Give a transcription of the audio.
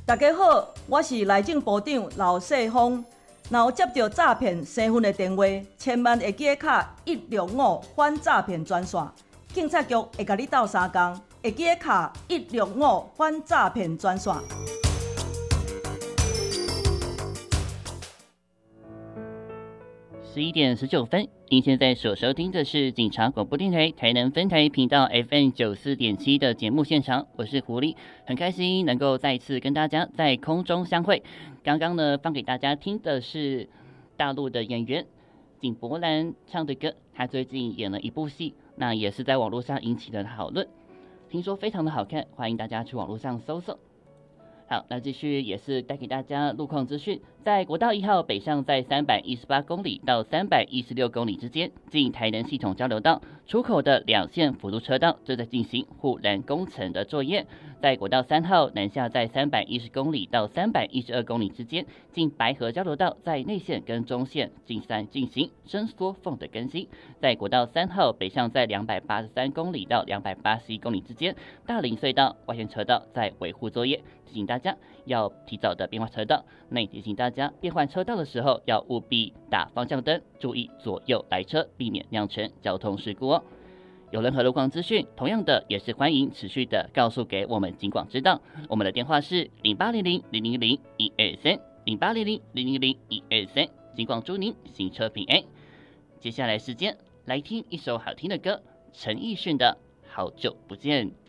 大家好，我是内政部长刘世峰。若有接到诈骗身份的电话，千万会记卡165反诈骗专线，警察局会甲你斗相共，会记卡165反诈骗专线。 11:19，您现在所收听的是警察广播电台台南分台频道 FM94.7的节目现场，我是狐狸，很开心能够再次跟大家在空中相会。刚刚呢，放给大家听的是大陆的演员井柏然唱的歌，他最近演了一部戏，那也是在网络上引起了讨论，听说非常的好看，欢迎大家去网络上搜搜。好，那继续也是带给大家路况资讯。在国道1号北上，在318公里到316公里之间，进台南系统交流道出口的2线辅路车道正在进行护栏工程的作业。在国道3号南下，在310公里到312公里之间，进白河交流道在内线跟中线进行伸缩缝的更新。在国道3号北上，在283公里到281公里之间，大林隧道外线车道在维护作业，提醒大家要提早的变换车道。那也提醒大家变换车道的时候要务必打方向灯，注意左右来车，避免酿成交通事故哦。有任何路况资讯，同样的也是欢迎持续的告诉给我们警广知道。我们的电话是0800-000-123，0800-000-123，警广祝您行车平安。接下来时间来听一首好听的歌，陈奕迅的《好久不见》。